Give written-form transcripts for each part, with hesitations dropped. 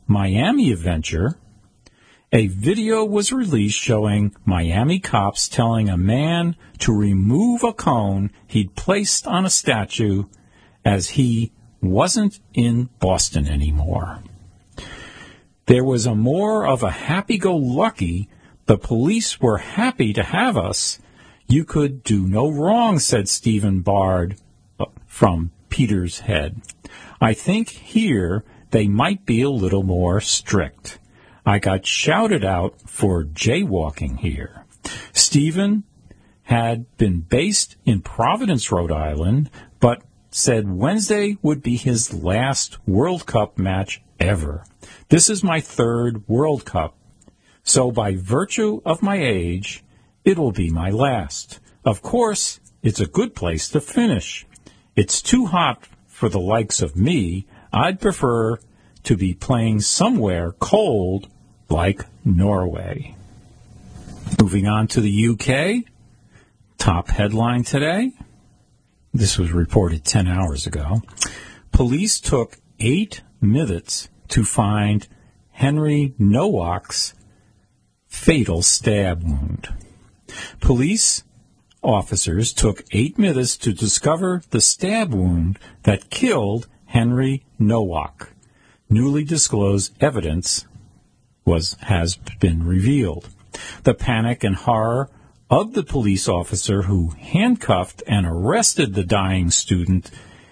Miami adventure, a video was released showing Miami cops telling a man to remove a cone he'd placed on a statue as he wasn't in Boston anymore. There was a more of a happy-go-lucky, the police were happy to have us. You could do no wrong, said Stephen Bard from Peter's Head. I think here they might be a little more strict. I got shouted out for jaywalking here. Stephen had been based in Providence, Rhode Island, but said Wednesday would be his last World Cup match ever. This is my third World Cup, so by virtue of my age, it will be my last. Of course, it's a good place to finish. It's too hot for the likes of me. I'd prefer to be playing somewhere cold like Norway. Moving on to the UK, top headline today. This was reported 10 hours ago. Police took 8 minutes to find Henry Nowak's fatal stab wound. Police officers took 8 minutes to discover the stab wound that killed Henry Nowak. Newly disclosed evidence has been revealed. The panic and horror of the police officer who handcuffed and arrested the dying student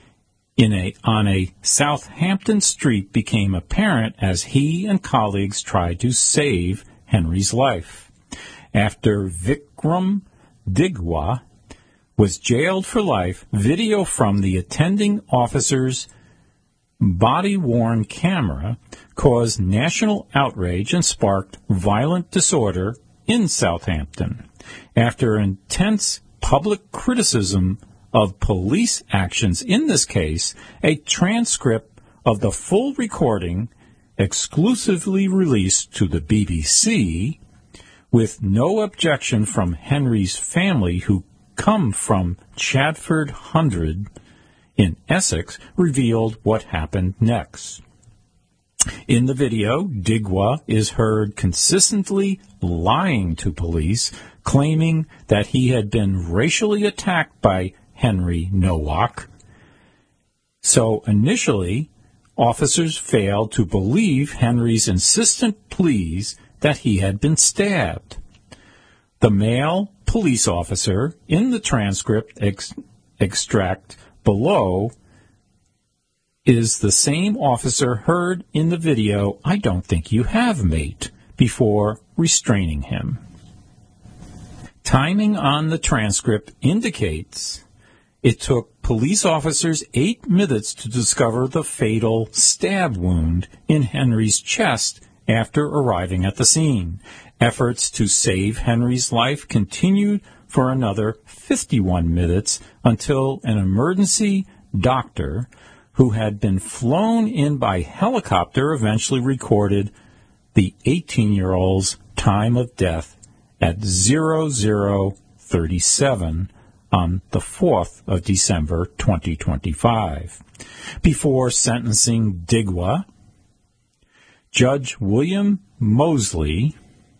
on a Southampton street became apparent as he and colleagues tried to save Henry's life. After Vikram Digwa was jailed for life, video from the attending officer's body-worn camera caused national outrage and sparked violent disorder in Southampton. After intense public criticism of police actions in this case, a transcript of the full recording exclusively released to the BBC with no objection from Henry's family, who come from Chadford Hundred in Essex, revealed what happened next. In the video, Digwa is heard consistently lying to police, claiming that he had been racially attacked by Henry Nowak. So initially, officers failed to believe Henry's insistent pleas that he had been stabbed. The male police officer in the transcript extract below is the same officer heard in the video, "I don't think you have, mate," before restraining him. Timing on the transcript indicates it took police officers 8 minutes to discover the fatal stab wound in Henry's chest after arriving at the scene. Efforts to save Henry's life continued for another 51 minutes until an emergency doctor who had been flown in by helicopter eventually recorded the 18-year-old's time of death at 0037 on the 4th of December 2025. Before sentencing Digwa, Judge William Mosley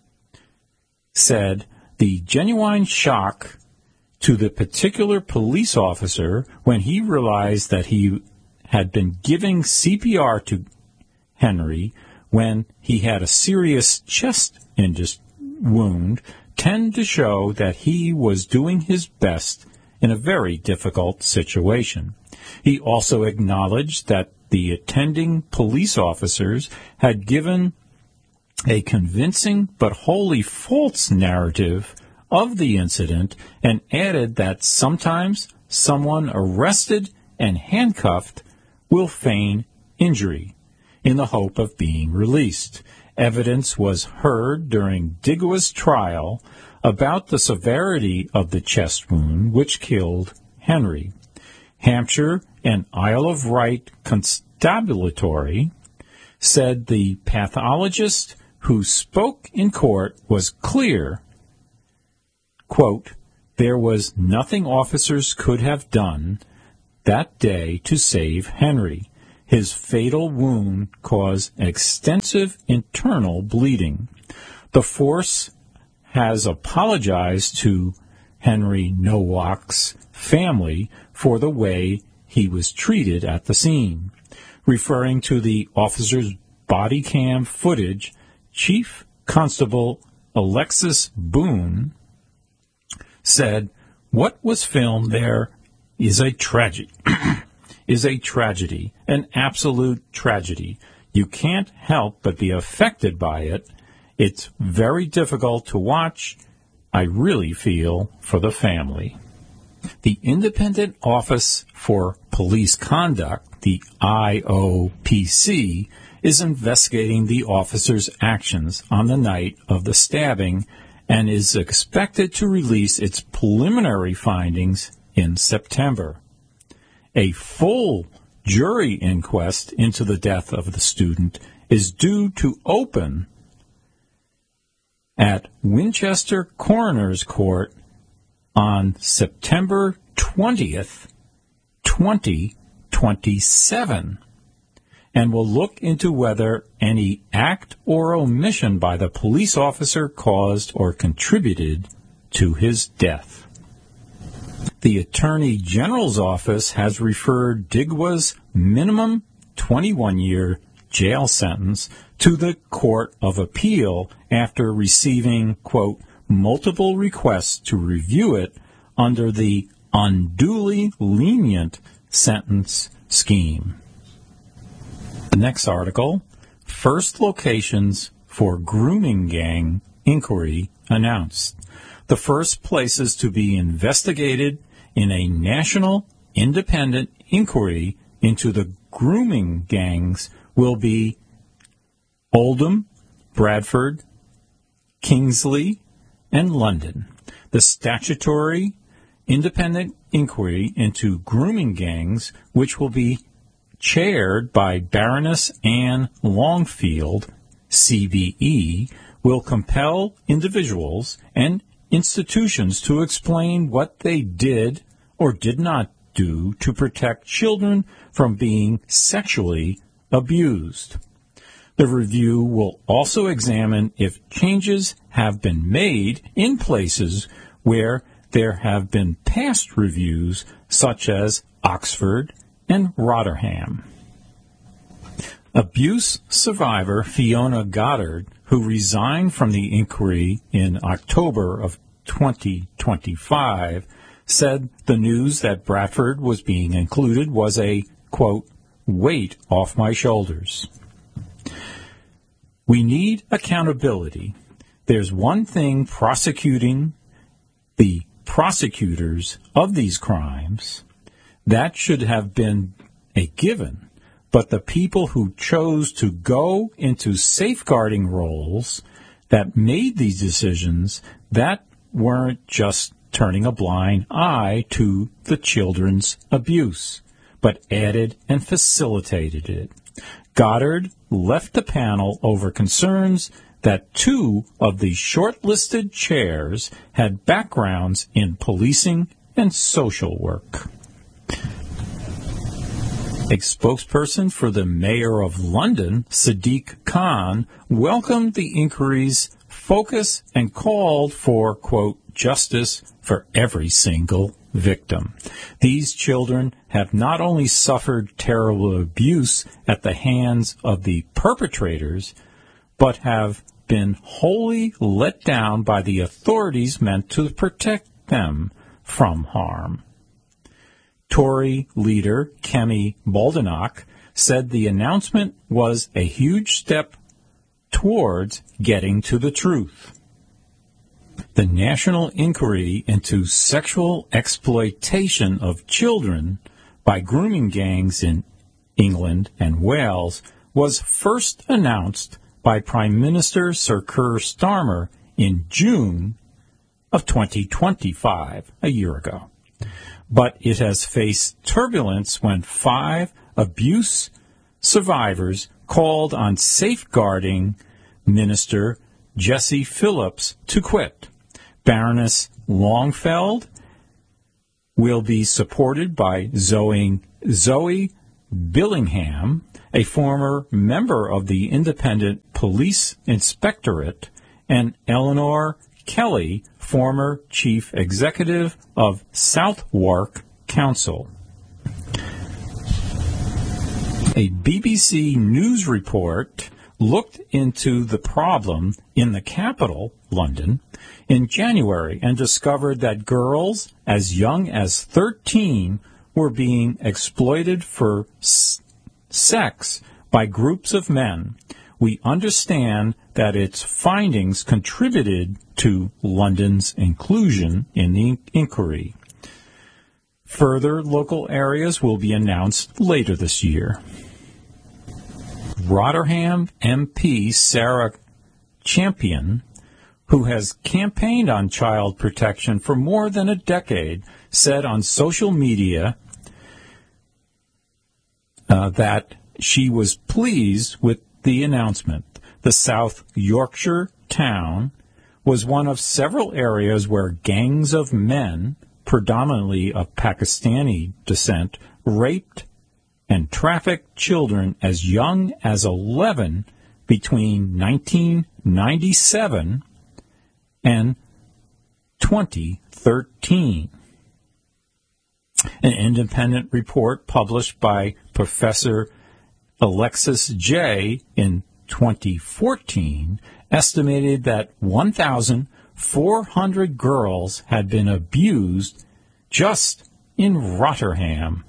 said the genuine shock to the particular police officer when he realized that he had been giving CPR to Henry when he had a serious chest wound tend to show that he was doing his best in a very difficult situation. He also acknowledged that the attending police officers had given a convincing but wholly false narrative of the incident and added that sometimes someone arrested and handcuffed will feign injury in the hope of being released. Evidence was heard during Digwa's trial about the severity of the chest wound which killed Henry. Hampshire and Isle of Wight Constabulary said the pathologist who spoke in court was clear, quote, "There was nothing officers could have done that day to save Henry. his fatal wound caused extensive internal bleeding. The force has apologized to Henry Nowak's family for the way he was treated at the scene. Referring to the officer's body cam footage, Chief Constable Alexis Boone said, "What was filmed there is a tragedy, an absolute tragedy. You can't help but be affected by it. It's very difficult to watch. I really feel for the family." The Independent Office for Police Conduct, the IOPC, is investigating the officer's actions on the night of the stabbing and is expected to release its preliminary findings in September. A full jury inquest into the death of the student is due to open at Winchester Coroner's Court on September 20th, 2027, and will look into whether any act or omission by the police officer caused or contributed to his death. The Attorney General's office has referred Digwa's minimum 21-year jail sentence to the Court of Appeal after receiving, quote, multiple requests to review it under the unduly lenient sentence scheme. The next article, first locations for grooming gang inquiry announced. The first places to be investigated in a national independent inquiry into the grooming gangs will be Oldham, Bradford, Kingsley, and London. The statutory independent inquiry into grooming gangs, which will be chaired by Baroness Anne Longfield, CBE, will compel individuals and institutions to explain what they did or did not do to protect children from being sexually abused. The review will also examine if changes have been made in places where there have been past reviews, such as Oxford and Rotherham. Abuse survivor Fiona Goddard, who resigned from the inquiry in October of 2025, said the news that Bradford was being included was a, quote, weight off my shoulders. We need accountability. There's one thing prosecuting the prosecutors of these crimes. That should have been a given. But the people who chose to go into safeguarding roles that made these decisions, that weren't just turning a blind eye to the children's abuse, but added and facilitated it. Goddard left the panel over concerns that two of the shortlisted chairs had backgrounds in policing and social work. A spokesperson for the Mayor of London, Sadiq Khan, welcomed the inquiry's focus and called for, quote, justice for every single victim. These children have not only suffered terrible abuse at the hands of the perpetrators, but have been wholly let down by the authorities meant to protect them from harm. Tory leader Kemi Badenoch said the announcement was a huge step towards getting to the truth. The National Inquiry into Sexual Exploitation of Children by Grooming Gangs in England and Wales was first announced by Prime Minister Sir Keir Starmer in June of 2025, a year ago. But it has faced turbulence when 5 abuse survivors called on safeguarding Minister Jesse Phillips to quit. Baroness Longfield will be supported by Zoe Billingham, a former member of the Independent Police Inspectorate, and Eleanor Kelly, former chief executive of Southwark Council. A BBC News report looked into the problem in the capital, London, in January and discovered that girls as young as 13 were being exploited for sex by groups of men. We understand that its findings contributed to London's inclusion in the inquiry. Further local areas will be announced later this year. Rotherham MP Sarah Champion, who has campaigned on child protection for more than a decade, said on social media that she was pleased with the announcement. The South Yorkshire town was one of several areas where gangs of men, predominantly of Pakistani descent, raped and trafficked children as young as 11 between 1997 and 2013. An independent report published by Professor Alexis Jay in 2014 estimated that 1,400 girls had been abused just in Rotherham.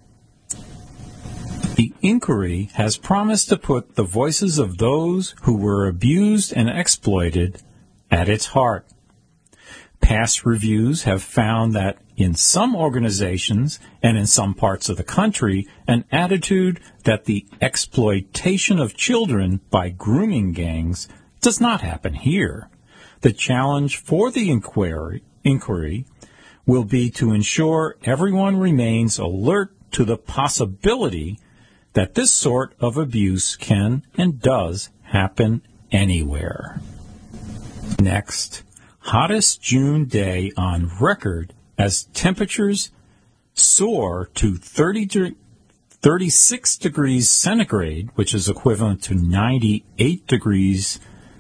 The inquiry has promised to put the voices of those who were abused and exploited at its heart. Past reviews have found that in some organizations and in some parts of the country, an attitude that the exploitation of children by grooming gangs does not happen here. The challenge for the inquiry will be to ensure everyone remains alert to the possibility that this sort of abuse can and does happen anywhere. Next, hottest June day on record as temperatures soar to 36 degrees centigrade, which is equivalent to 98 degrees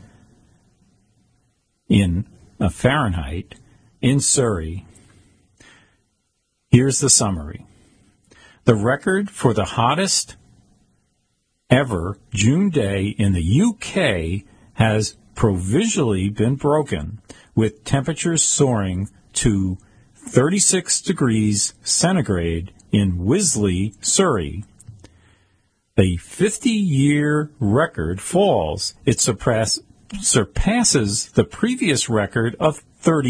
in Fahrenheit, in Surrey. Here's the summary. The record for the hottest ever June day in the UK has provisionally been broken, with temperatures soaring to 36 degrees centigrade in Wisley, Surrey. The 50-year record falls. It surpasses the previous record of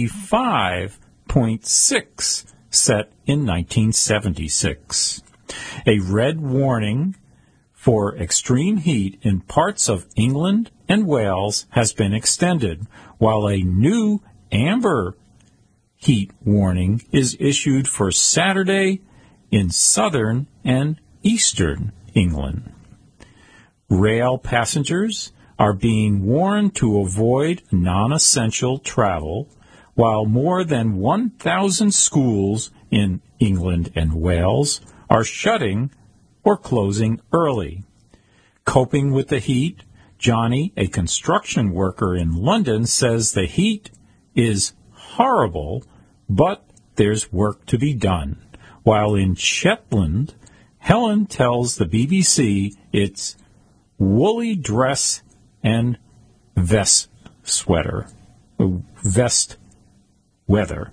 35.6 set in 1976. A red warning for extreme heat in parts of England and Wales has been extended, while a new amber heat warning is issued for Saturday in southern and eastern England. Rail passengers are being warned to avoid non-essential travel, while more than 1,000 schools in England and Wales are shutting or closing early. Coping with the heat, Johnny, a construction worker in London, says the heat is horrible, but there's work to be done. While in Shetland, Helen tells the BBC it's woolly dress and vest weather.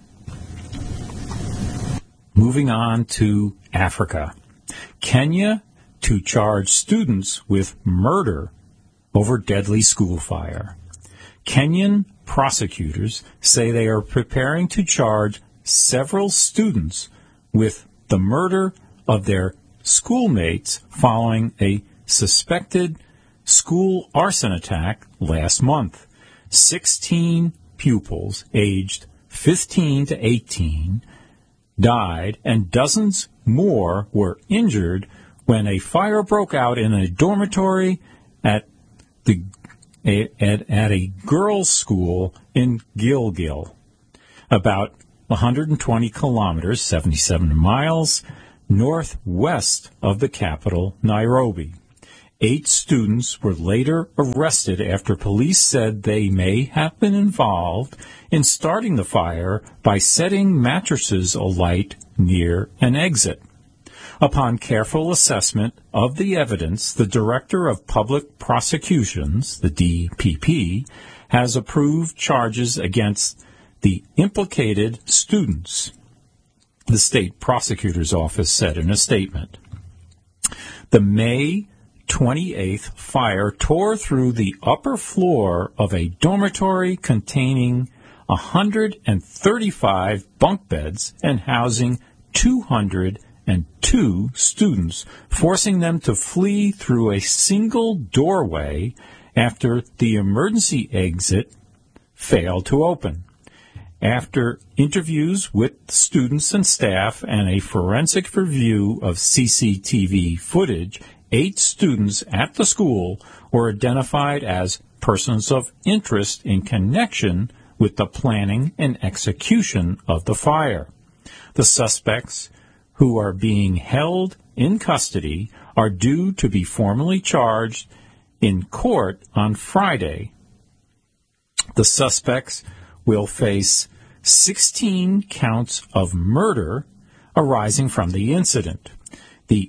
Moving on to Africa. Kenya to charge students with murder over deadly school fire. Kenyan prosecutors say they are preparing to charge several students with the murder of their schoolmates following a suspected school arson attack last month. 16 pupils aged 15 to 18 died and dozens more were injured when a fire broke out in a dormitory at a girls' school in Gilgil, about 120 kilometers, 77 miles, northwest of the capital, Nairobi. 8 students were later arrested after police said they may have been involved in starting the fire by setting mattresses alight near an exit. Upon careful assessment of the evidence, the Director of Public Prosecutions, the DPP, has approved charges against the implicated students, the state prosecutor's office said in a statement. The May 28th fire tore through the upper floor of a dormitory containing 135 bunk beds and housing 202 students, forcing them to flee through a single doorway after the emergency exit failed to open. After interviews with students and staff and a forensic review of CCTV footage, 8 students at the school were identified as persons of interest in connection with the planning and execution of the fire. The suspects, who are being held in custody, are due to be formally charged in court on Friday. The suspects will face 16 counts of murder arising from the incident. The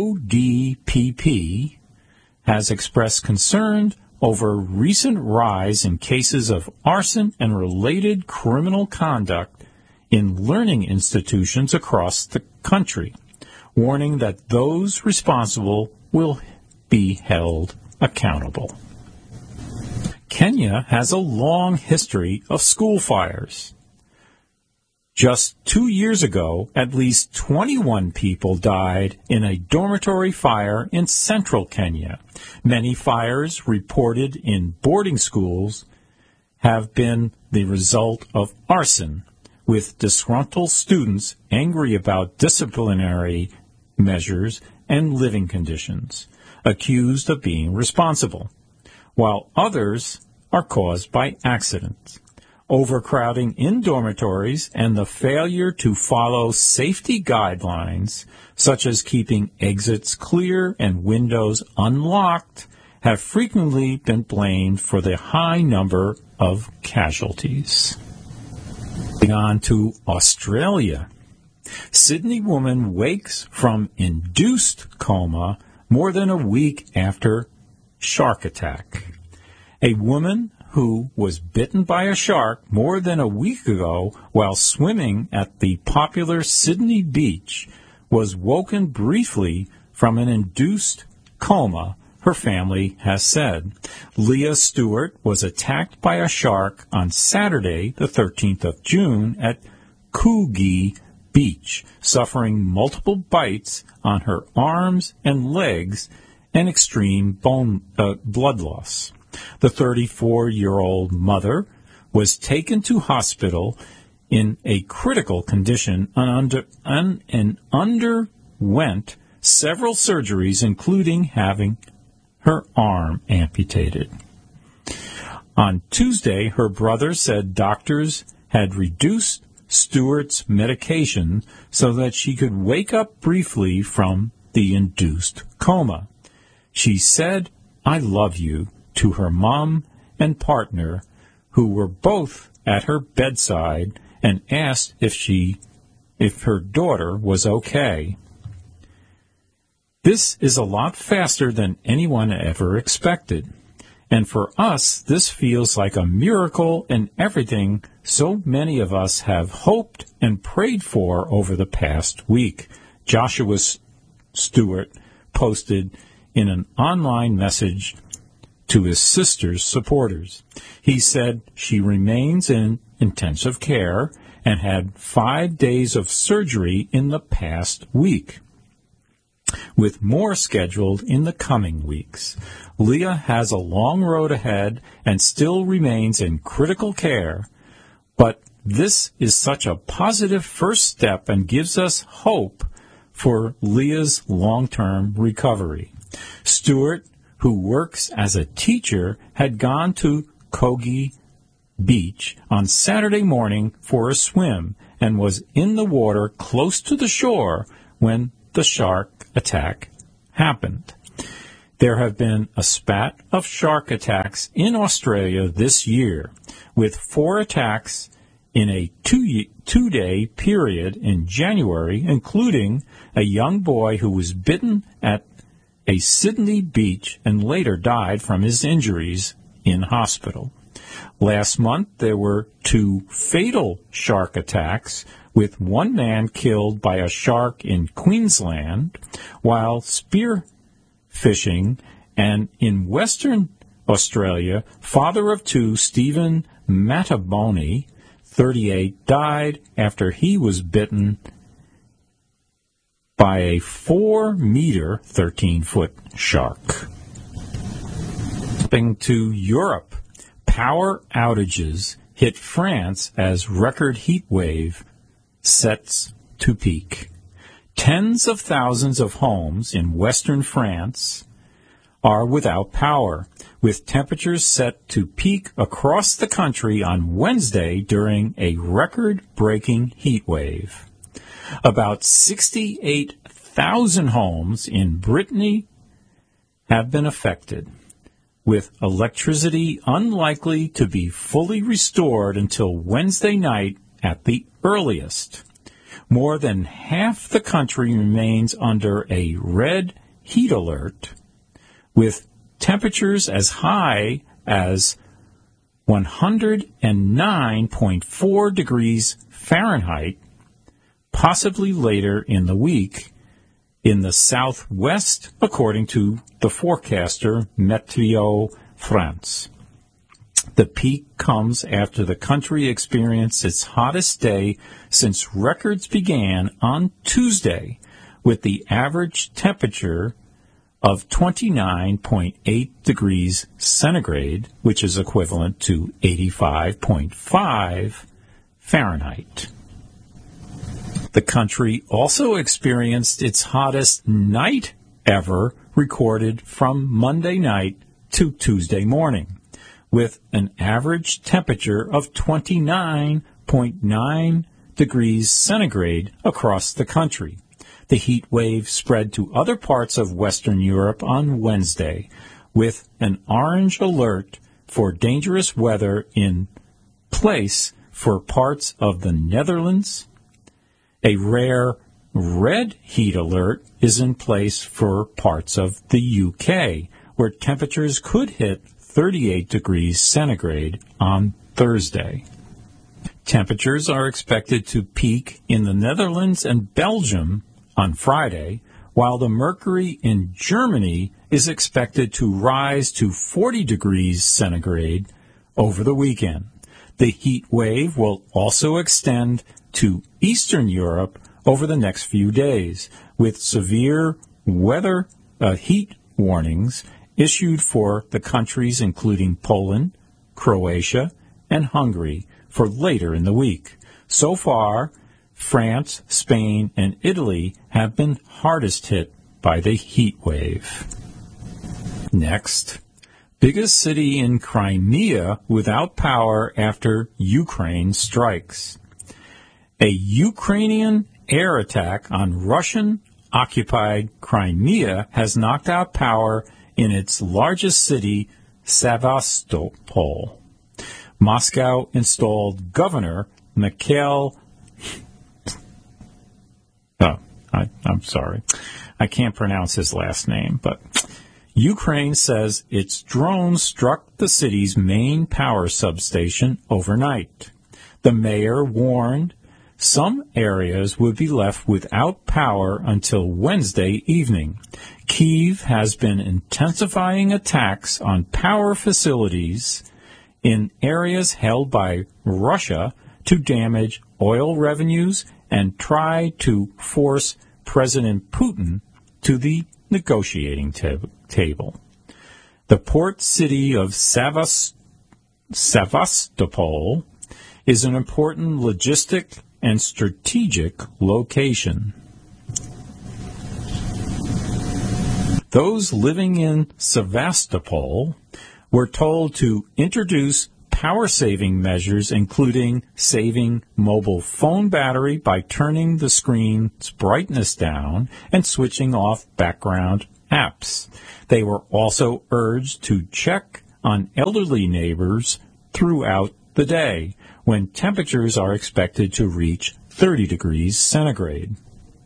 ODPP has expressed concern over recent rise in cases of arson and related criminal conduct in learning institutions across the country, warning that those responsible will be held accountable. Kenya has a long history of school fires. Just 2 years ago, at least 21 people died in a dormitory fire in central Kenya. Many fires reported in boarding schools have been the result of arson, with disgruntled students angry about disciplinary measures and living conditions, accused of being responsible, while others are caused by accidents. Overcrowding in dormitories and the failure to follow safety guidelines, such as keeping exits clear and windows unlocked, have frequently been blamed for the high number of casualties. Moving on to Australia. Sydney woman wakes from induced coma more than a week after shark attack. A woman who was bitten by a shark more than a week ago while swimming at the popular Sydney beach was woken briefly from an induced coma, her family has said. Leah Stewart was attacked by a shark on Saturday, the 13th of June, at Coogee Beach, suffering multiple bites on her arms and legs and extreme blood loss. The 34-year-old mother was taken to hospital in a critical condition and underwent several surgeries, including having her arm amputated. On Tuesday, her brother said doctors had reduced Stewart's medication so that she could wake up briefly from the induced coma. She said, "I love you," to her mom and partner, who were both at her bedside, and asked if her daughter was okay. This is a lot faster than anyone ever expected. And for us, this feels like a miracle and everything so many of us have hoped and prayed for over the past week, Joshua Stewart posted in an online message to his sister's supporters. He said she remains in intensive care and had 5 days of surgery in the past week, with more scheduled in the coming weeks. Leah has a long road ahead and still remains in critical care, but this is such a positive first step and gives us hope for Leah's long-term recovery. Stewart, who works as a teacher, had gone to Coogee Beach on Saturday morning for a swim and was in the water close to the shore when the shark attack happened. There have been a spat of shark attacks in Australia this year, with 4 attacks in a two-day period in January, including a young boy who was bitten at a Sydney beach and later died from his injuries in hospital. Last month, there were 2 fatal shark attacks, with one man killed by a shark in Queensland while spearfishing, and in Western Australia, father of 2, Stephen Mataboni, 38, died after he was bitten by a 4-meter, 13-foot shark. Jumping to Europe, power outages hit France as record heat wave sets to peak. Tens of thousands of homes in western France are without power, with temperatures set to peak across the country on Wednesday during a record-breaking heat wave. About 68,000 homes in Brittany have been affected, with electricity unlikely to be fully restored until Wednesday night at the earliest. More than half the country remains under a red heat alert, with temperatures as high as 109.4 degrees Fahrenheit, possibly later in the week, in the southwest, according to the forecaster Meteo France. The peak comes after the country experienced its hottest day since records began on Tuesday, with the average temperature of 29.8 degrees centigrade, which is equivalent to 85.5 Fahrenheit. The country also experienced its hottest night ever recorded from Monday night to Tuesday morning, with an average temperature of 29.9 degrees centigrade across the country. The heat wave spread to other parts of Western Europe on Wednesday, with an orange alert for dangerous weather in place for parts of the Netherlands. A rare red heat alert is in place for parts of the UK, where temperatures could hit 38 degrees centigrade on Thursday. Temperatures are expected to peak in the Netherlands and Belgium on Friday, while the mercury in Germany is expected to rise to 40 degrees centigrade over the weekend. The heat wave will also extend to Eastern Europe over the next few days, with severe weather heat warnings issued for the countries including Poland, Croatia, and Hungary for later in the week. So far, France, Spain, and Italy have been hardest hit by the heat wave. Next, biggest city in Crimea without power after Ukraine strikes. A Ukrainian air attack on Russian-occupied Crimea has knocked out power in its largest city, Sevastopol. Moscow installed Governor Mikhail... I'm sorry. I can't pronounce his last name, but Ukraine says its drones struck the city's main power substation overnight. The mayor warned some areas would be left without power until Wednesday evening. Kyiv has been intensifying attacks on power facilities in areas held by Russia to damage oil revenues and try to force President Putin to the negotiating table. The port city of Sevastopol is an important logistic and strategic location. Those living in Sevastopol were told to introduce power-saving measures, including saving mobile phone battery by turning the screen's brightness down and switching off background apps. They were also urged to check on elderly neighbors throughout the day, when temperatures are expected to reach 30 degrees centigrade.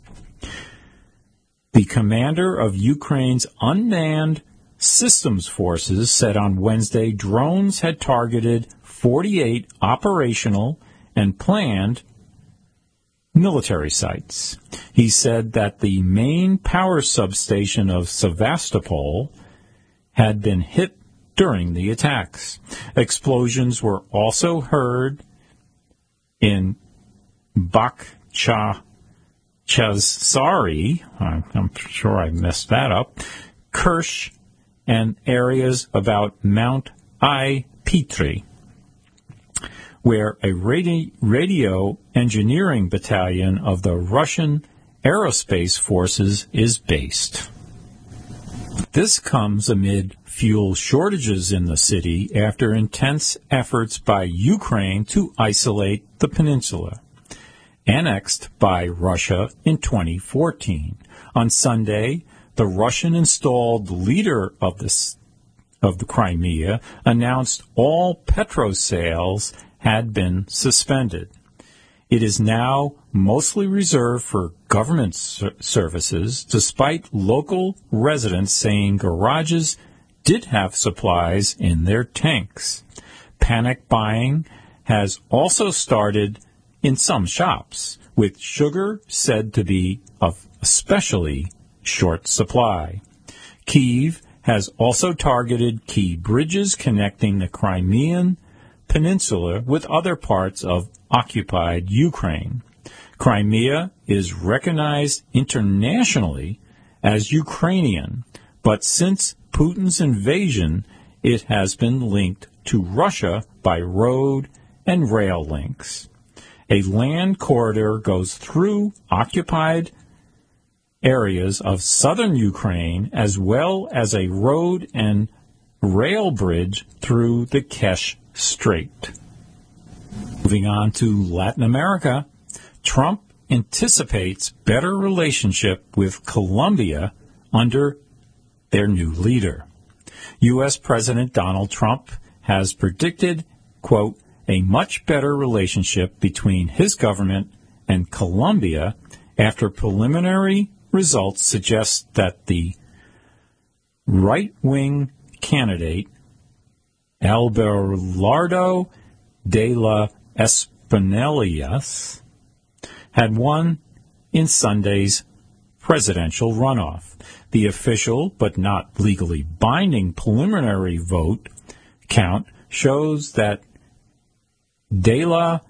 The commander of Ukraine's unmanned systems forces said on Wednesday drones had targeted 48 operational and planned military sites. He said that the main power substation of Sevastopol had been hit during the attacks. Explosions were also heard in Bakhchazari, I'm sure I messed that up, Kerch, and areas about Mount Petri, where a radio engineering battalion of the Russian Aerospace Forces is based. This comes amid fuel shortages in the city after intense efforts by Ukraine to isolate the peninsula, annexed by Russia in 2014. On Sunday, the Russian-installed leader of the Crimea announced all petrol sales had been suspended. It is now mostly reserved for government services, despite local residents saying garages did have supplies in their tanks. Panic buying has also started in some shops, with sugar said to be of especially short supply. Kyiv has also targeted key bridges connecting the Crimean Peninsula with other parts of occupied Ukraine. Crimea is recognized internationally as Ukrainian, but since Putin's invasion, it has been linked to Russia by road and rail links. A land corridor goes through occupied areas of southern Ukraine, as well as a road and rail bridge through the Kerch Strait. Moving on to Latin America, Trump anticipates better relationship with Colombia under their new leader. U.S. President Donald Trump has predicted, quote, a much better relationship between his government and Colombia after preliminary results suggest that the right-wing candidate Abelardo de la Espriella had won in Sunday's presidential runoff. The official but not legally binding preliminary vote count shows that de la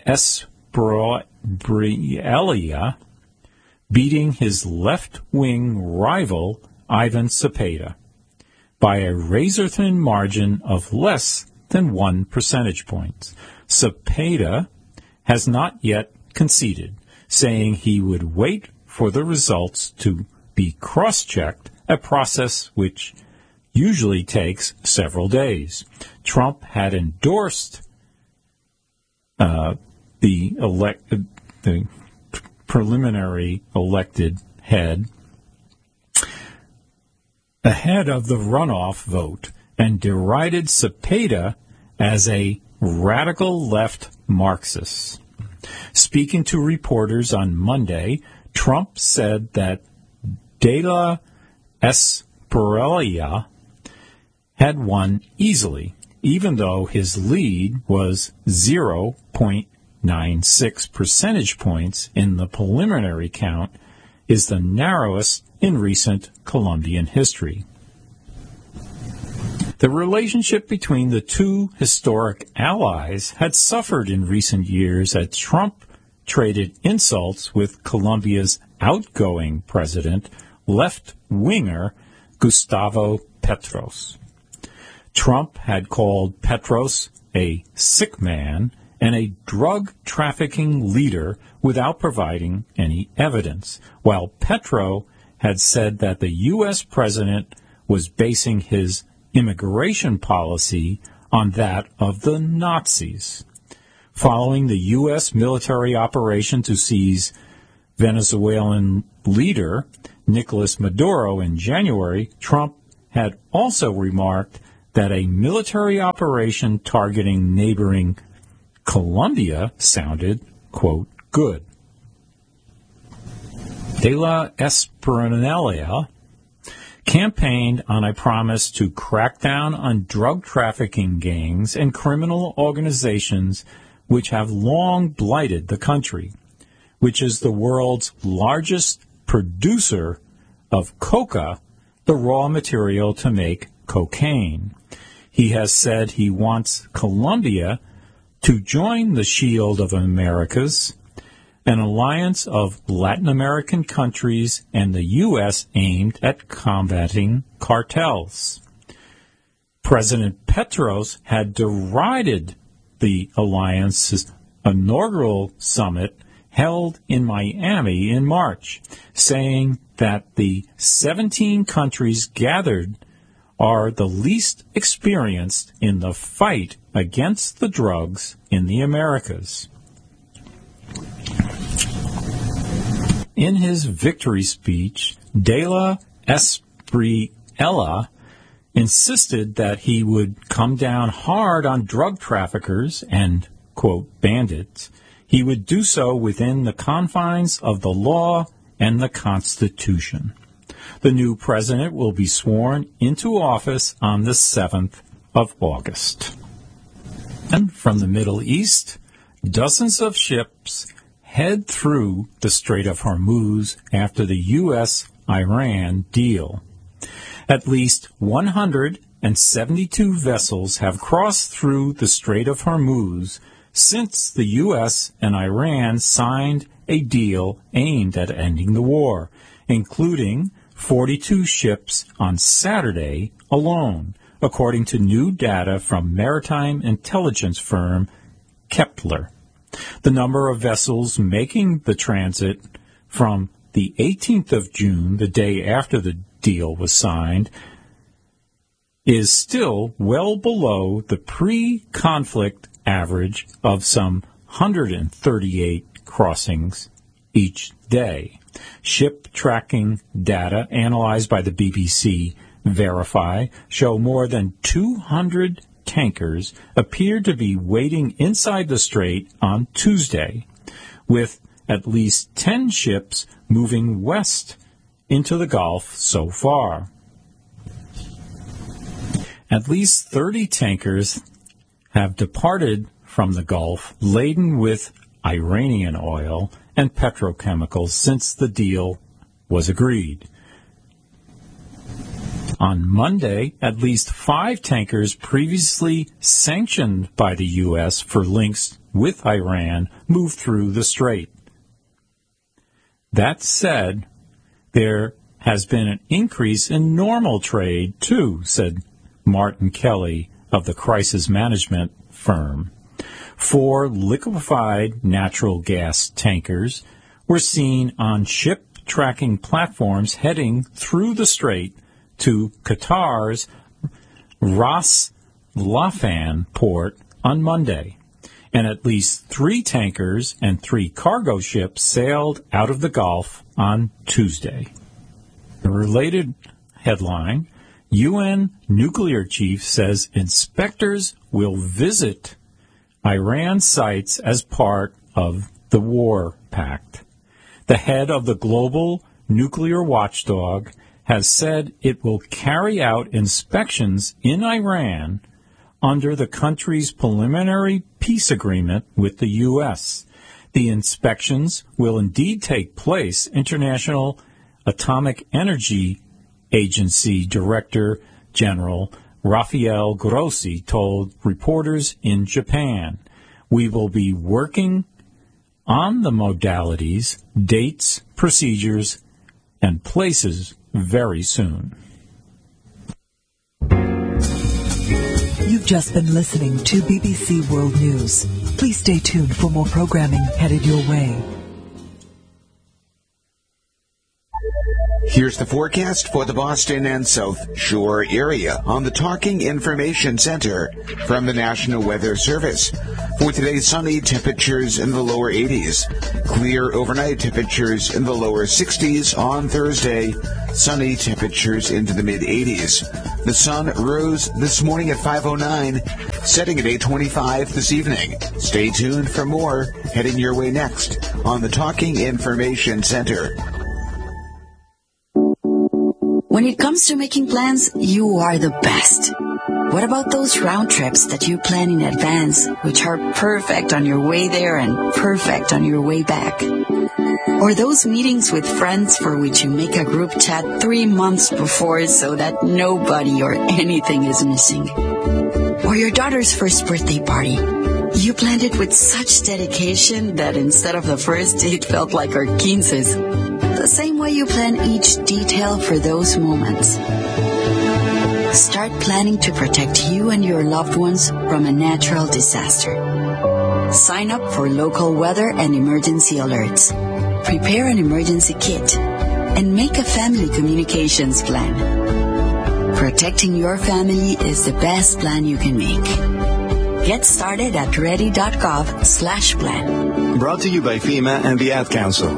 Espriella beating his left-wing rival Ivan Cepeda by a razor-thin margin of less than 1 percentage point. Cepeda has not yet conceded, saying he would wait for the results to be cross-checked, a process which usually takes several days. Trump had endorsed the preliminary elected head ahead of the runoff vote and derided Cepeda as a radical left Marxist. Speaking to reporters on Monday, Trump said that de la Espriella had won easily, even though his lead was 0.96 percentage points in the preliminary count, is the narrowest in recent Colombian history. The relationship between the two historic allies had suffered in recent years as Trump traded insults with Colombia's outgoing president, left-winger Gustavo Petros. Trump had called Petros a sick man and a drug-trafficking leader without providing any evidence, while Petro had said that the U.S. president was basing his immigration policy on that of the Nazis. Following the U.S. military operation to seize Venezuelan leader Nicolas Maduro in January, Trump had also remarked that a military operation targeting neighboring Colombia sounded, quote, good. De La Esperanza campaigned on a promise to crack down on drug trafficking gangs and criminal organizations which have long blighted the country, which is the world's largest producer of coca, the raw material to make cocaine. He has said he wants Colombia to join the Shield of Americas, an alliance of Latin American countries and the U.S. aimed at combating cartels. President Petros had derided the alliance's inaugural summit held in Miami in March, saying that the 17 countries gathered are the least experienced in the fight against the drugs in the Americas. In his victory speech, De La Espriella insisted that he would come down hard on drug traffickers and, quote, bandits. He would do so within the confines of the law and the Constitution. The new president will be sworn into office on the 7th of August. And from the Middle East, dozens of ships head through the Strait of Hormuz after the U.S.-Iran deal. At least 172 vessels have crossed through the Strait of Hormuz since the U.S. and Iran signed a deal aimed at ending the war, including 42 ships on Saturday alone, according to new data from maritime intelligence firm Kepler. The number of vessels making the transit from the 18th of June, the day after the deal was signed, is still well below the pre-conflict average of some 138 crossings each day. Ship tracking data analyzed by the BBC Verify show more than 200 tankers appeared to be waiting inside the strait on Tuesday, with at least 10 ships moving west into the Gulf so far. At least 30 tankers have departed from the Gulf laden with Iranian oil and petrochemicals since the deal was agreed. On Monday, at least 5 tankers previously sanctioned by the U.S. for links with Iran moved through the strait. That said, there has been an increase in normal trade, too, said Martin Kelly of the crisis management firm. 4 liquefied natural gas tankers were seen on ship tracking platforms heading through the strait to Qatar's Ras Laffan port on Monday, and at least 3 tankers and 3 cargo ships sailed out of the Gulf on Tuesday. A related headline, UN nuclear chief says inspectors will visit Iran sites as part of the war pact. The head of the global nuclear watchdog has said it will carry out inspections in Iran under the country's preliminary peace agreement with the U.S. The inspections will indeed take place, International Atomic Energy Agency Director General Rafael Grossi told reporters in Japan. We will be working on the modalities, dates, procedures, and places very soon. You've just been listening to BBC World News. Please stay tuned for more programming headed your way. Here's the forecast for the Boston and South Shore area on the Talking Information Center from the National Weather Service. For today, sunny, temperatures in the lower 80s. Clear overnight, temperatures in the lower 60s. On Thursday, sunny, temperatures into the mid-80s. The sun rose this morning at 5:09, setting at 8:25 this evening. Stay tuned for more heading your way next on the Talking Information Center. When it comes to making plans, you are the best. What about those round trips that you plan in advance, which are perfect on your way there and perfect on your way back? Or those meetings with friends for which you make a group chat 3 months before so that nobody or anything is missing? Or your daughter's first birthday party. You planned it with such dedication that instead of the first date felt like our quinces. The same way you plan each detail for those moments. Start planning to protect you and your loved ones from a natural disaster. Sign up for local weather and emergency alerts. Prepare an emergency kit. And make a family communications plan. Protecting your family is the best plan you can make. Get started at ready.gov/plan. Brought to you by FEMA and the Ad Council.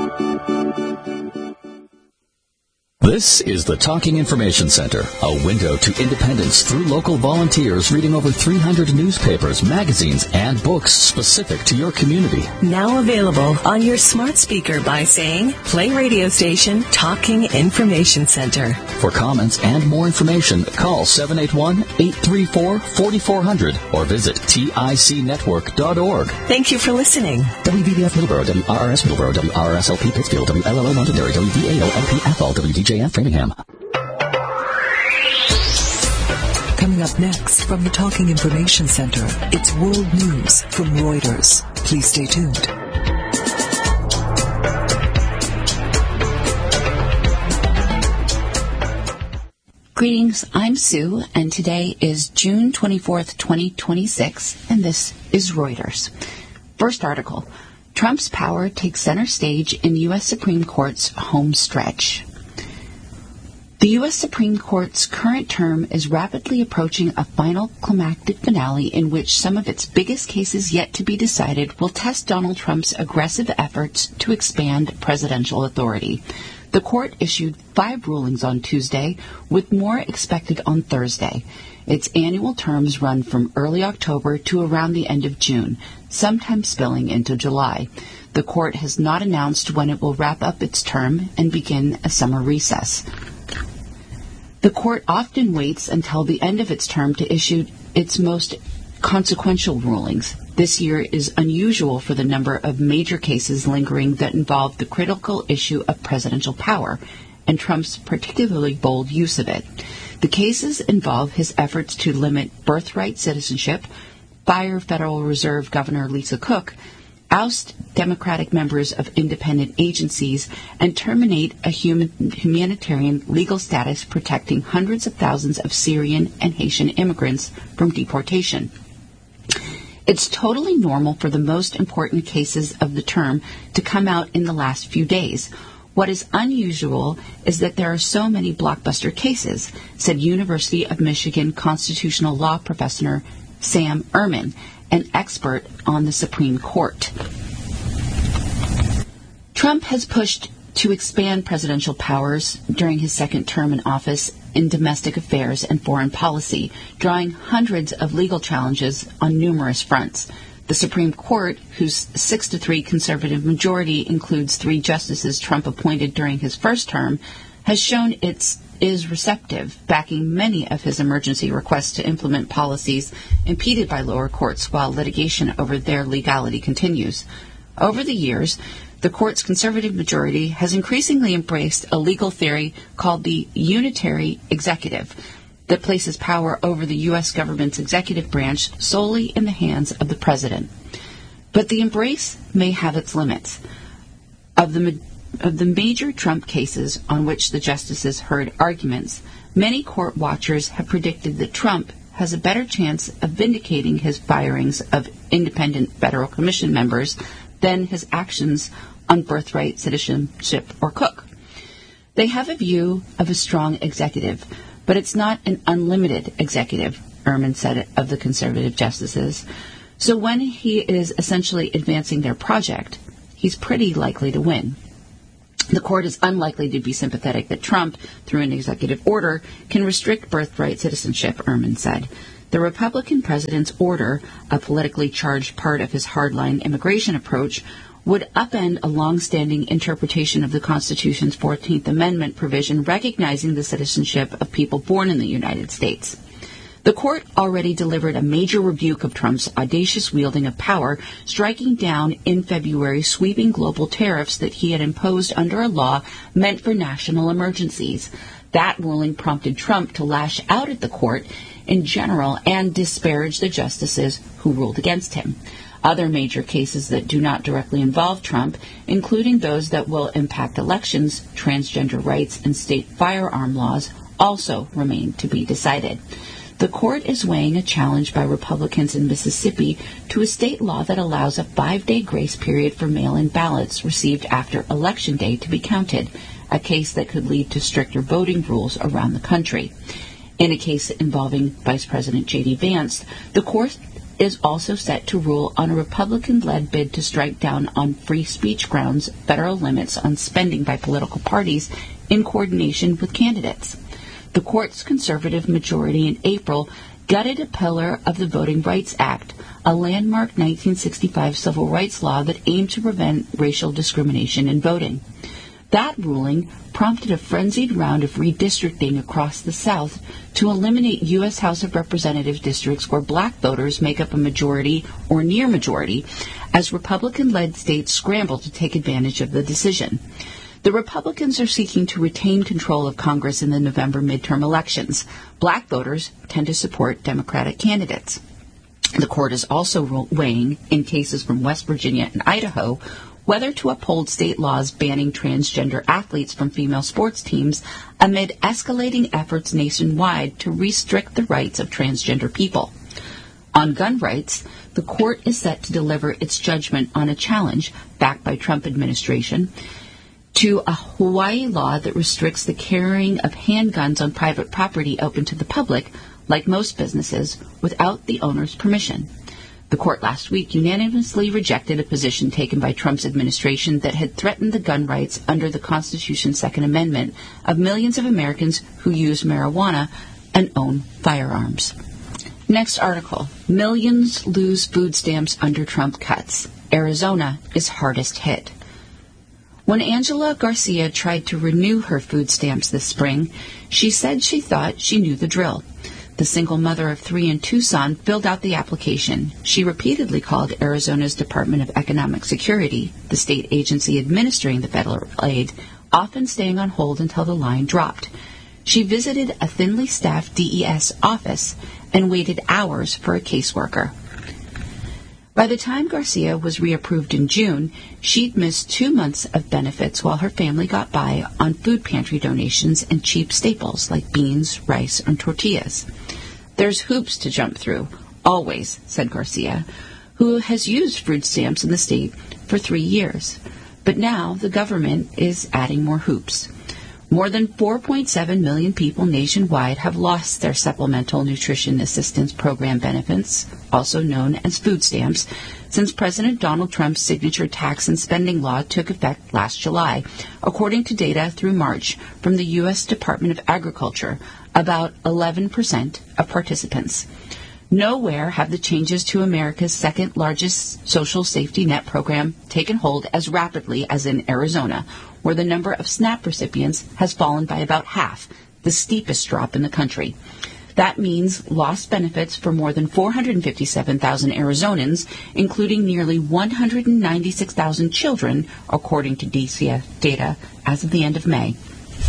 This is the Talking Information Center, a window to independence through local volunteers reading over 300 newspapers, magazines, and books specific to your community. Now available on your smart speaker by saying, play radio station Talking Information Center. For comments and more information, call 781-834-4400 or visit ticnetwork.org. Thank you for listening. WVBF Middleborough, WRRS Middleborough, WRSLP Pittsfield, WLLO Londonderry, WVAO-LP Athol, WDJF Framingham. Coming up next from the Talking Information Center, it's World News from Reuters. Please stay tuned. Greetings, I'm Sue, and today is June 24th, 2026, and this is Reuters. First article, Trump's power takes center stage in U.S. Supreme Court's home stretch. The U.S. Supreme Court's current term is rapidly approaching a final climactic finale in which some of its biggest cases yet to be decided will test Donald Trump's aggressive efforts to expand presidential authority. The court issued 5 rulings on Tuesday, with more expected on Thursday. Its annual terms run from early October to around the end of June, sometimes spilling into July. The court has not announced when it will wrap up its term and begin a summer recess. The court often waits until the end of its term to issue its most consequential rulings. This year is unusual for the number of major cases lingering that involve the critical issue of presidential power and Trump's particularly bold use of it. The cases involve his efforts to limit birthright citizenship, fire Federal Reserve Governor Lisa Cook, oust Democratic members of independent agencies, and terminate a humanitarian legal status protecting hundreds of thousands of Syrian and Haitian immigrants from deportation. It's totally normal for the most important cases of the term to come out in the last few days. What is unusual is that there are so many blockbuster cases, said University of Michigan constitutional law professor Sam Ehrman, an expert on the Supreme Court. Trump has pushed to expand presidential powers during his second term in office in domestic affairs and foreign policy, drawing hundreds of legal challenges on numerous fronts. The Supreme Court, whose 6-3 conservative majority includes 3 justices Trump appointed during his first term, has shown it is receptive, backing many of his emergency requests to implement policies impeded by lower courts while litigation over their legality continues. Over the years, the court's conservative majority has increasingly embraced a legal theory called the unitary executive that places power over the U.S. government's executive branch solely in the hands of the president. But the embrace may have its limits. Of the major Trump cases on which the justices heard arguments, many court watchers have predicted that Trump has a better chance of vindicating his firings of independent Federal Commission members than his actions on birthright citizenship or Cook. They have a view of a strong executive, but it's not an unlimited executive, Ehrman said of the conservative justices. So when he is essentially advancing their project, he's pretty likely to win. The court is unlikely to be sympathetic that Trump, through an executive order, can restrict birthright citizenship, Ehrman said. The Republican president's order, a politically charged part of his hardline immigration approach, would upend a long-standing interpretation of the Constitution's 14th Amendment provision recognizing the citizenship of people born in the United States. The court already delivered a major rebuke of Trump's audacious wielding of power, striking down in February sweeping global tariffs that he had imposed under a law meant for national emergencies. That ruling prompted Trump to lash out at the court in general and disparage the justices who ruled against him. Other major cases that do not directly involve Trump, including those that will impact elections, transgender rights, and state firearm laws, also remain to be decided. The court is weighing a challenge by Republicans in Mississippi to a state law that allows a 5-day grace period for mail-in ballots received after Election Day to be counted, a case that could lead to stricter voting rules around the country. In a case involving Vice President J.D. Vance, the court is also set to rule on a Republican-led bid to strike down on free speech grounds federal limits on spending by political parties in coordination with candidates. The court's conservative majority in April gutted a pillar of the Voting Rights Act, a landmark 1965 civil rights law that aimed to prevent racial discrimination in voting. That ruling prompted a frenzied round of redistricting across the South to eliminate U.S. House of Representatives districts where black voters make up a majority or near majority, as Republican-led states scramble to take advantage of the decision. The Republicans are seeking to retain control of Congress in the November midterm elections. Black voters tend to support Democratic candidates. The court is also weighing, in cases from West Virginia and Idaho, whether to uphold state laws banning transgender athletes from female sports teams amid escalating efforts nationwide to restrict the rights of transgender people. On gun rights, the court is set to deliver its judgment on a challenge, backed by Trump administration, to a Hawaii law that restricts the carrying of handguns on private property open to the public, like most businesses, without the owner's permission. The court last week unanimously rejected a position taken by Trump's administration that had threatened the gun rights under the Constitution's Second Amendment of millions of Americans who use marijuana and own firearms. Next article. Millions lose food stamps under Trump cuts. Arizona is hardest hit. When Angela Garcia tried to renew her food stamps this spring, she said she thought she knew the drill. The single mother of 3 in Tucson filled out the application. She repeatedly called Arizona's Department of Economic Security, the state agency administering the federal aid, often staying on hold until the line dropped. She visited a thinly staffed DES office and waited hours for a caseworker. By the time Garcia was reapproved in June, she'd missed 2 months of benefits while her family got by on food pantry donations and cheap staples like beans, rice, and tortillas. There's hoops to jump through, always, said Garcia, who has used food stamps in the state for 3 years. But now the government is adding more hoops. More than 4.7 million people nationwide have lost their Supplemental Nutrition Assistance Program benefits, also known as food stamps, since President Donald Trump's signature tax and spending law took effect last July, according to data through March from the U.S. Department of Agriculture, about 11% of participants. Nowhere have the changes to America's second-largest social safety net program taken hold as rapidly as in Arizona, where the number of SNAP recipients has fallen by about half, the steepest drop in the country. That means lost benefits for more than 457,000 Arizonans, including nearly 196,000 children, according to DCF data as of the end of May.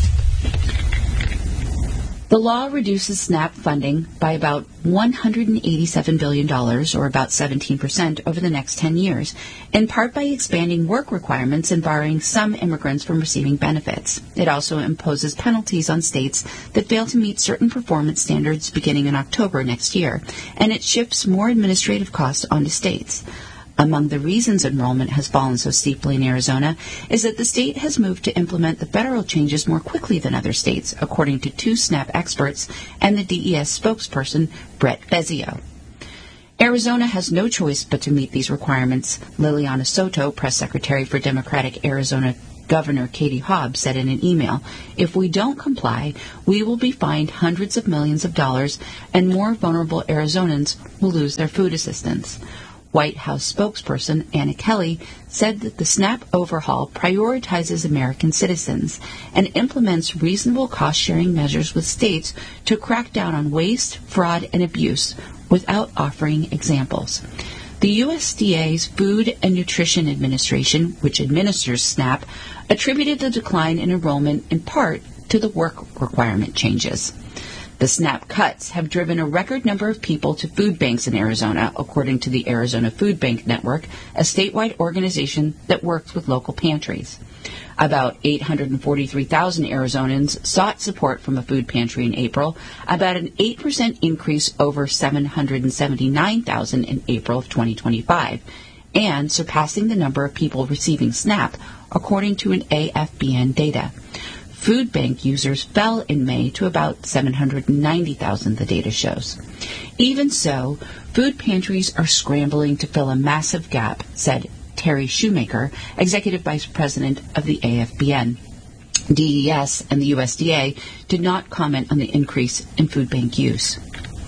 The law reduces SNAP funding by about $187 billion, or about 17%, over the next 10 years, in part by expanding work requirements and barring some immigrants from receiving benefits. It also imposes penalties on states that fail to meet certain performance standards beginning in October next year, and it shifts more administrative costs onto states. Among the reasons enrollment has fallen so steeply in Arizona is that the state has moved to implement the federal changes more quickly than other states, according to two SNAP experts and the DES spokesperson, Brett Vezio. Arizona has no choice but to meet these requirements, Liliana Soto, press secretary for Democratic Arizona Governor Katie Hobbs, said in an email. If we don't comply, we will be fined hundreds of millions of dollars, and more vulnerable Arizonans will lose their food assistance. White House spokesperson Anna Kelly said that the SNAP overhaul prioritizes American citizens and implements reasonable cost-sharing measures with states to crack down on waste, fraud, and abuse without offering examples. The USDA's Food and Nutrition Administration, which administers SNAP, attributed the decline in enrollment in part to the work requirement changes. The SNAP cuts have driven a record number of people to food banks in Arizona, according to the Arizona Food Bank Network, a statewide organization that works with local pantries. About 843,000 Arizonans sought support from a food pantry in April, about an 8% increase over 779,000 in April of 2025, and surpassing the number of people receiving SNAP, according to an AFBN data. Food bank users fell in May to about 790,000, the data shows. Even so, food pantries are scrambling to fill a massive gap, said Terry Shoemaker, executive vice president of the AFBN. DES and the USDA did not comment on the increase in food bank use.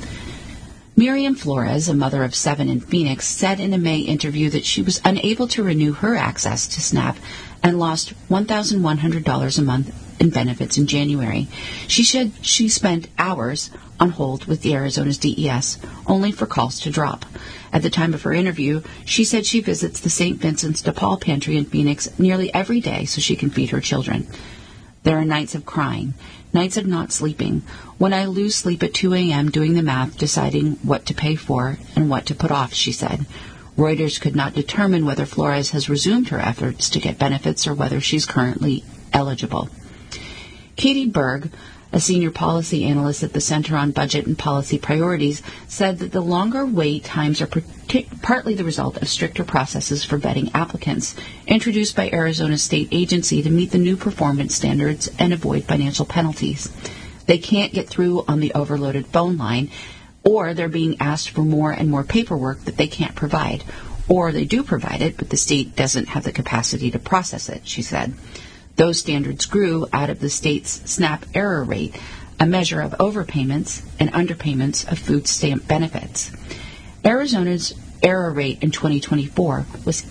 Miriam Flores, a mother of 7 in Phoenix, said in a May interview that she was unable to renew her access to SNAP and lost $1,100 a month in benefits in January. She said she spent hours on hold with the Arizona's DES, only for calls to drop. At the time of her interview, she said she visits the St. Vincent's de Paul pantry in Phoenix nearly every day so she can feed her children. There are nights of crying, nights of not sleeping, when I lose sleep at 2 a.m. doing the math, deciding what to pay for and what to put off, she said. Reuters could not determine whether Flores has resumed her efforts to get benefits or whether she's currently eligible. Katie Berg, a senior policy analyst at the Center on Budget and Policy Priorities, said that the longer wait times are partly the result of stricter processes for vetting applicants, introduced by Arizona's state agency to meet the new performance standards and avoid financial penalties. They can't get through on the overloaded phone line, or they're being asked for more and more paperwork that they can't provide, or they do provide it, but the state doesn't have the capacity to process it, she said. Those standards grew out of the state's SNAP error rate, a measure of overpayments and underpayments of food stamp benefits. Arizona's error rate in 2024 was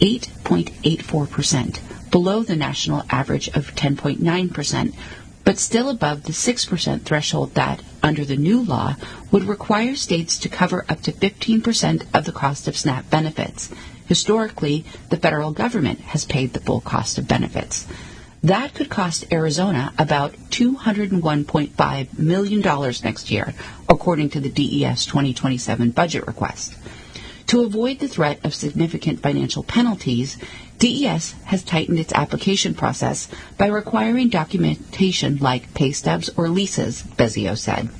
8.84%, below the national average of 10.9%, but still above the 6% threshold that, under the new law, would require states to cover up to 15% of the cost of SNAP benefits. Historically, the federal government has paid the full cost of benefits. That could cost Arizona about $201.5 million next year, according to the DES 2027 budget request. To avoid the threat of significant financial penalties, DES has tightened its application process by requiring documentation like pay stubs or leases, Vezio said.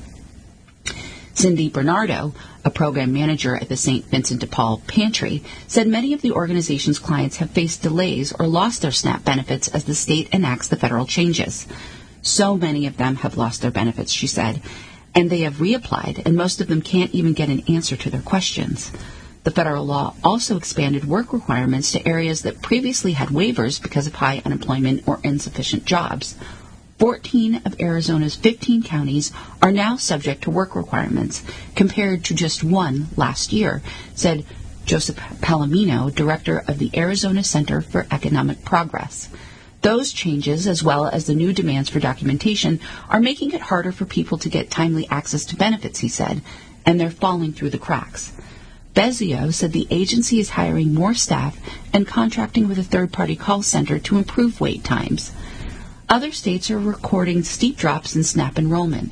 Cindy Bernardo, a program manager at the St. Vincent de Paul Pantry, said many of the organization's clients have faced delays or lost their SNAP benefits as the state enacts the federal changes. So many of them have lost their benefits, she said, and they have reapplied, and most of them can't even get an answer to their questions. The federal law also expanded work requirements to areas that previously had waivers because of high unemployment or insufficient jobs. 14 of Arizona's 15 counties are now subject to work requirements, compared to just 1 last year, said Joseph Palomino, director of the Arizona Center for Economic Progress. Those changes, as well as the new demands for documentation, are making it harder for people to get timely access to benefits, he said, and they're falling through the cracks. Vezio said the agency is hiring more staff and contracting with a third-party call center to improve wait times. Other states are recording steep drops in SNAP enrollment,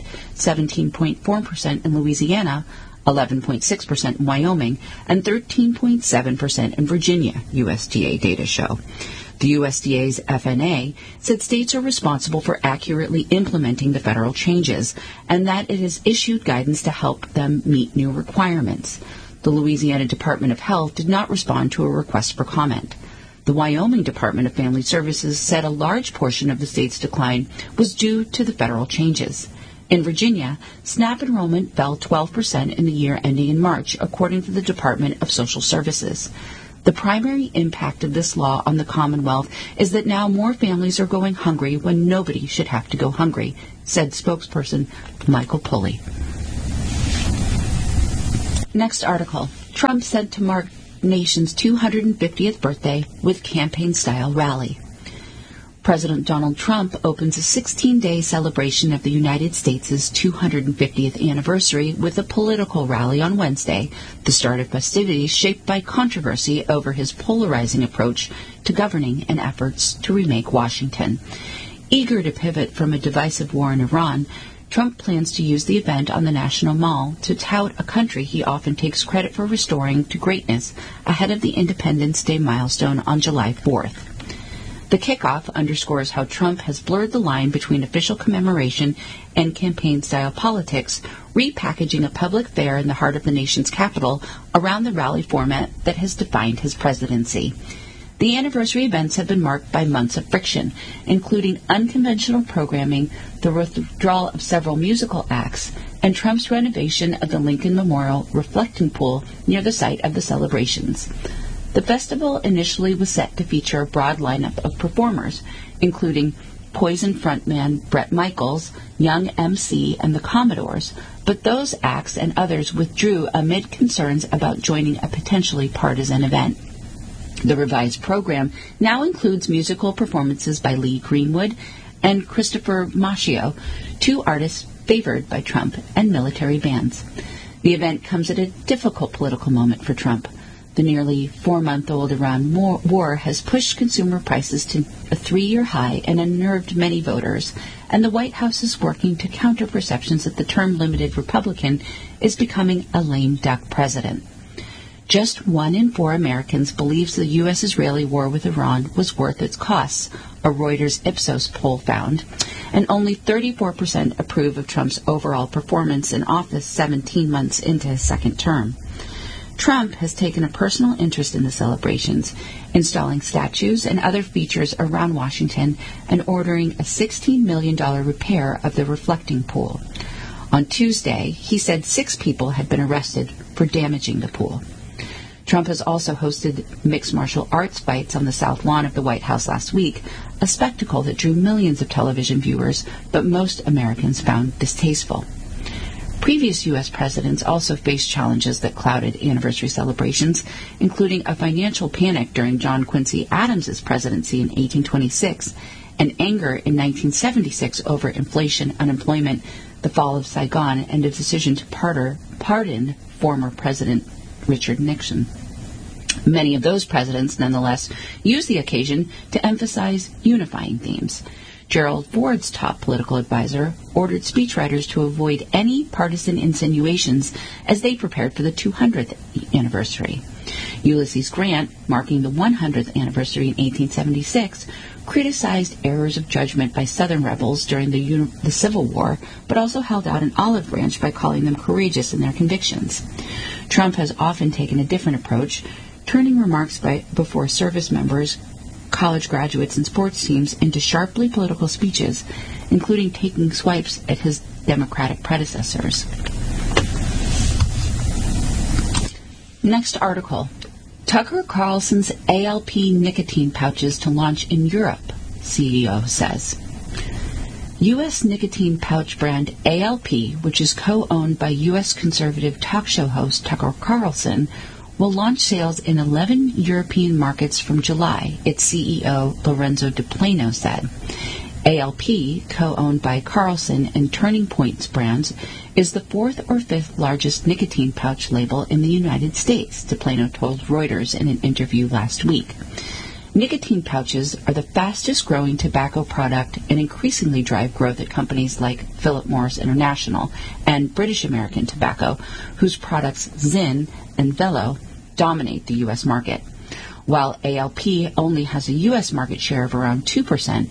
17.4% in Louisiana, 11.6% in Wyoming, and 13.7% in Virginia, USDA data show. The USDA's FNA said states are responsible for accurately implementing the federal changes and that it has issued guidance to help them meet new requirements. The Louisiana Department of Health did not respond to a request for comment. The Wyoming Department of Family Services said a large portion of the state's decline was due to the federal changes. In Virginia, SNAP enrollment fell 12% in the year ending in March, according to the Department of Social Services. The primary impact of this law on the Commonwealth is that now more families are going hungry when nobody should have to go hungry, said spokesperson Michael Pulley. Next article. Trump said to mark nation's 250th birthday with campaign-style rally. President Donald Trump opens a 16-day celebration of the United States' 250th anniversary with a political rally on Wednesday, the start of festivities shaped by controversy over his polarizing approach to governing and efforts to remake Washington. Eager to pivot from a divisive war in Iran, Trump plans to use the event on the National Mall to tout a country he often takes credit for restoring to greatness ahead of the Independence Day milestone on July 4th. The kickoff underscores how Trump has blurred the line between official commemoration and campaign-style politics, repackaging a public fair in the heart of the nation's capital around the rally format that has defined his presidency. The anniversary events have been marked by months of friction, including unconventional programming, the withdrawal of several musical acts, and Trump's renovation of the Lincoln Memorial reflecting pool near the site of the celebrations. The festival initially was set to feature a broad lineup of performers, including Poison frontman Bret Michaels, Young MC, and the Commodores, but those acts and others withdrew amid concerns about joining a potentially partisan event. The revised program now includes musical performances by Lee Greenwood and Christopher Macchio, two artists favored by Trump, and military bands. The event comes at a difficult political moment for Trump. The nearly 4-month-old Iran war has pushed consumer prices to a 3-year high and unnerved many voters, and the White House is working to counter perceptions that the term-limited Republican is becoming a lame duck president. Just 1 in 4 Americans believes the U.S.-Israeli war with Iran was worth its costs, a Reuters Ipsos poll found, and only 34% approve of Trump's overall performance in office 17 months into his second term. Trump has taken a personal interest in the celebrations, installing statues and other features around Washington and ordering a $16 million repair of the reflecting pool. On Tuesday, he said 6 people had been arrested for damaging the pool. Trump has also hosted mixed martial arts fights on the South Lawn of the White House last week, a spectacle that drew millions of television viewers, but most Americans found distasteful. Previous U.S. presidents also faced challenges that clouded anniversary celebrations, including a financial panic during John Quincy Adams' presidency in 1826, and anger in 1976 over inflation, unemployment, the fall of Saigon, and a decision to pardon former President Richard Nixon. Many of those presidents, nonetheless, used the occasion to emphasize unifying themes. Gerald Ford's top political advisor ordered speechwriters to avoid any partisan insinuations as they prepared for the 200th anniversary. Ulysses Grant, marking the 100th anniversary in 1876, criticized errors of judgment by Southern rebels during the Civil War, but also held out an olive branch by calling them courageous in their convictions. Trump has often taken a different approach, turning remarks before service members, college graduates, and sports teams into sharply political speeches, including taking swipes at his Democratic predecessors. Next article. Tucker Carlson's ALP nicotine pouches to launch in Europe, CEO says. U.S. nicotine pouch brand ALP, which is co-owned by U.S. conservative talk show host Tucker Carlson, will launch sales in 11 European markets from July, its CEO Lorenzo De Plano said. ALP, co-owned by Carlson and Turning Points brands, is the 4th or 5th largest nicotine pouch label in the United States, De Plano told Reuters in an interview last week. Nicotine pouches are the fastest-growing tobacco product and increasingly drive growth at companies like Philip Morris International and British American Tobacco, whose products Zyn and Velo dominate the U.S. market. While ALP only has a U.S. market share of around 2%,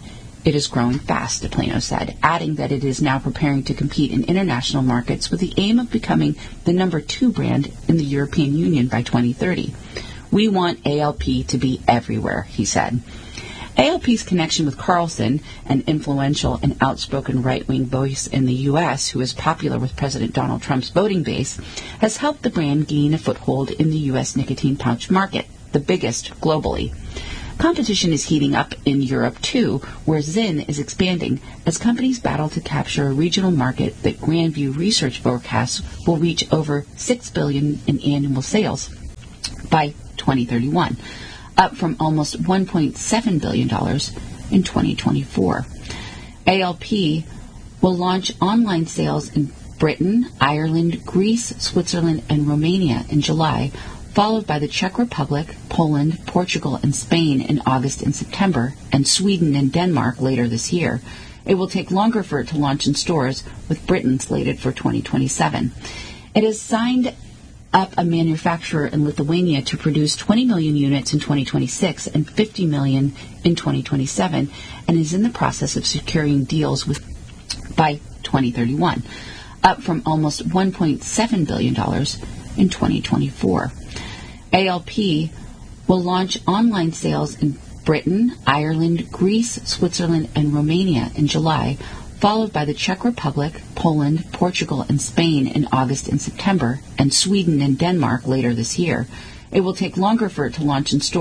it is growing fast, DePlano said, adding that it is now preparing to compete in international markets with the aim of becoming the number 2 brand in the European Union by 2030. We want ALP to be everywhere, he said. ALP's connection with Carlson, an influential and outspoken right-wing voice in the U.S. who is popular with President Donald Trump's voting base, has helped the brand gain a foothold in the U.S. nicotine pouch market, the biggest globally. Competition is heating up in Europe, too, where ZYN is expanding as companies battle to capture a regional market that Grandview Research forecasts will reach over $6 billion in annual sales by 2031. Up from almost $1.7 billion in 2024. ALP will launch online sales in Britain, Ireland, Greece, Switzerland, and Romania in July, followed by the Czech Republic, Poland, Portugal, and Spain in August and September, and Sweden and Denmark later this year. It will take longer for it to launch in stores, with Britain slated for 2027. It has signed up a manufacturer in Lithuania to produce 20 million units in 2026 and 50 million in 2027, and is in the process of securing deals with by 2031, up from almost $1.7 billion in 2024. ALP will launch online sales in Britain, Ireland, Greece, Switzerland, and Romania in July, followed by the Czech Republic, Poland, Portugal, and Spain in August and September, and Sweden and Denmark later this year. It will take longer for it to launch in stores.